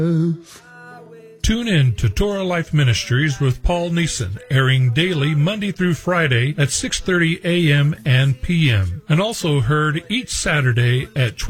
Tune in to Torah Life Ministries with Paul Neeson, airing daily Monday through Friday at 6:30 a.m. and p.m., and also heard each Saturday at